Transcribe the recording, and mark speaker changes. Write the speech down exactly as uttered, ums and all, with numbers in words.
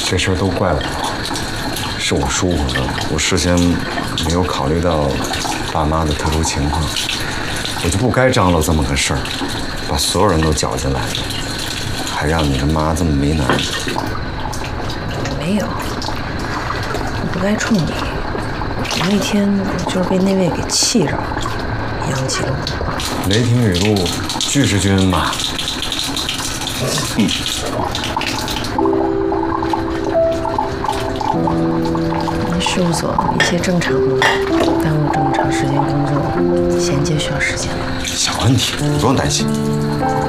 Speaker 1: 这事儿都怪我，是我疏忽了，我事先没有考虑到爸妈的特殊情况，我就不该张罗这么个事儿，把所有人都搅进来，还让你跟妈这么为难。
Speaker 2: 没有，我不该冲你。我那天就是被那位给气着了，扬起了我。
Speaker 1: 雷霆雨露，俱是军马。嗯。
Speaker 2: 你事务所一切正常吗？耽误这么长时间工作，衔接需要时间吗？
Speaker 1: 小问题，你不用担心。